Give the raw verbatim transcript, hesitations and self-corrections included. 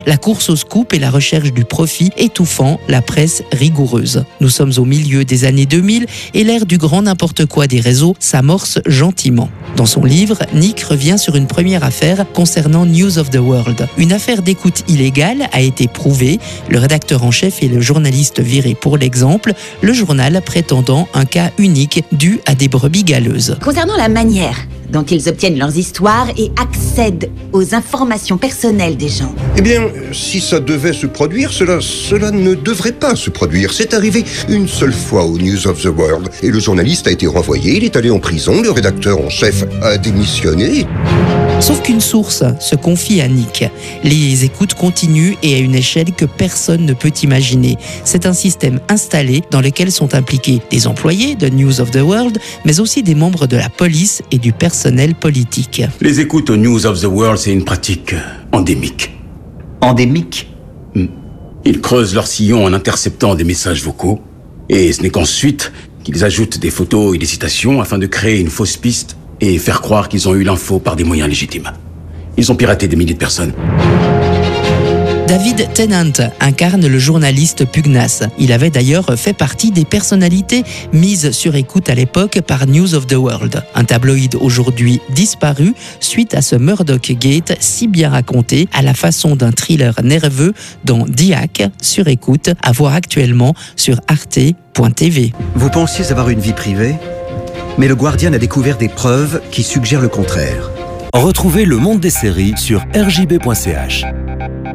La course au scoop et la recherche du profit étouffant la presse rigoureuse. Nous sommes au milieu des années deux mille et l'ère du grand n'importe quoi des réseaux s'amorce gentiment. Dans son livre, Nick revient sur une première affaire concernant News of the World. Une affaire d'écoute illégale a été prouvée, le rédacteur en chef et le journaliste viré pour l'exemple, le journal prétendant un cas unique dû à des brebis galeuses. Concernant la manière dont ils obtiennent leurs histoires et accèdent aux informations personnelles des gens. Eh bien, si ça devait se produire, cela, cela ne devrait pas se produire. C'est arrivé une seule fois au News of the World. Et le journaliste a été renvoyé, il est allé en prison, le rédacteur en chef a démissionné. Sauf qu'une source se confie à Nick. Les écoutes continuent et à une échelle que personne ne peut imaginer. C'est un système installé dans lequel sont impliqués des employés de News of the World, mais aussi des membres de la police et du personnel politique. Les écoutes au News of the World, c'est une pratique endémique. Endémique ? Hmm. Ils creusent leur sillon en interceptant des messages vocaux, et ce n'est qu'ensuite qu'ils ajoutent des photos et des citations afin de créer une fausse piste et faire croire qu'ils ont eu l'info par des moyens légitimes. Ils ont piraté des milliers de personnes. David Tennant incarne le journaliste pugnace. Il avait d'ailleurs fait partie des personnalités mises sur écoute à l'époque par News of the World. Un tabloïd aujourd'hui disparu suite à ce Murdoch Gate si bien raconté à la façon d'un thriller nerveux dans The Hack sur écoute, à voir actuellement sur arte point t v. Vous pensiez avoir une vie privée ? Mais le Guardian a découvert des preuves qui suggèrent le contraire. Retrouvez le monde des séries sur r j b point c h.